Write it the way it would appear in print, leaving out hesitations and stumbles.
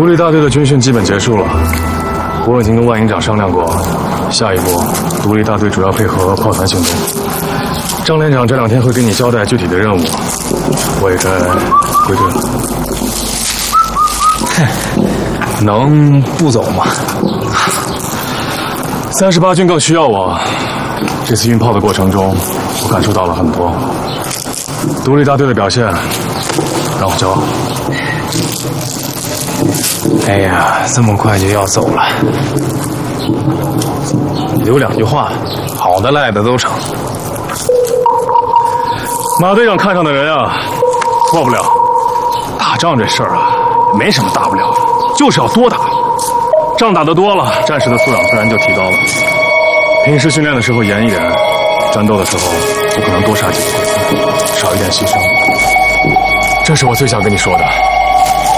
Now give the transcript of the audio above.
立大队的军训基本结束了，我已经跟万营长商量过，下一步独立大队主要配合炮团行动。张连长这2天会给你交代具体的任务，我也该归队了。 哼，能不走吗 ？38军更需要我。这次运炮的过程中，我感受到了很多。独立大队的表现让我骄傲。 哎呀，这么快就要走了，留2句话，好的赖的都成。 马队长看上的人啊，错不了。打仗这事儿啊，没什么大不了的，就是要多打。仗打得多了，战士的素养自然就提高了。平时训练的时候严一点，战斗的时候不可能多杀几个鬼子，少一点牺牲。这是我最想跟你说的。